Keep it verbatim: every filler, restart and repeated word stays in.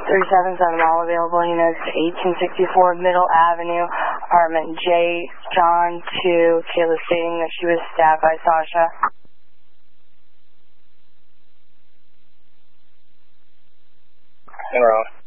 three seven seven, all available units, eighteen sixty-four Middle Avenue, apartment J, John two, Kayla stating that she was stabbed by Sasha. Monroe.